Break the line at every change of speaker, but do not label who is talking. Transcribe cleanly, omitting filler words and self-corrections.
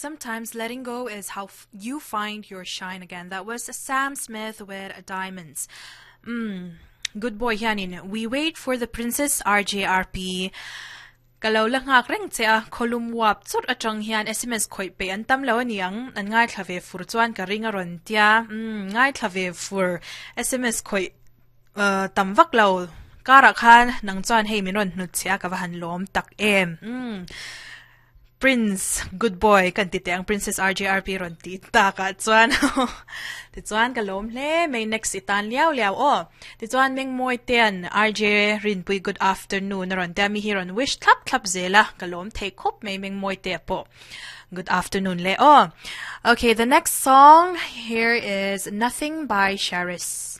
Sometimes letting go is how you find your shine again. That was Sam Smith with Diamonds. Good boy yanin. We wait for the Princess RJRP. Kalau lang ngak reng tia kolum wap sot atang hian SMS khoi pe an tam lo aniang an ngai thlave fur chuan ka ringa ron tia ngai thlave fur SMS khoi tam vak lo kara khan nang chuan hei min ron hnut chia ka van lom tak em Prince, good boy, kan ti ang Princess RJRP ron ti ta ka chuan ti chuan ka lom le may next itan liao ti chuan meng moi ten RJ rin pui good afternoon ron ta mi hiron wish clap zela ka lom take hop may meng moi te po good afternoon le okay, the next song here is Nothing by Charis.